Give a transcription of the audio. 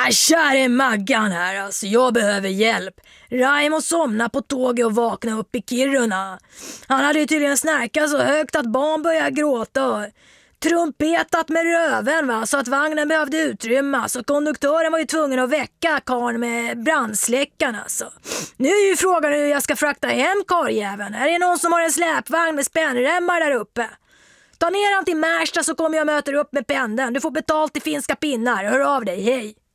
Käre Maggan här, alltså jag behöver hjälp. Raimo somnade på tåget och vaknade upp i Kiruna. Han hade ju tydligen snärkat så högt att barn började gråta. Trumpetat med röven, va, så att vagnen behövde utrymmas och konduktören var ju tvungen att väcka karln med brandsläckaren alltså. Nu är ju frågan hur jag ska frakta hem karljäveln. Är det någon som har en släpvagn med spännremmar där uppe? Ta ner han till Märsta så kommer jag möta upp med pendeln. Du får betalt i finska pinnar. Hör av dig, hej!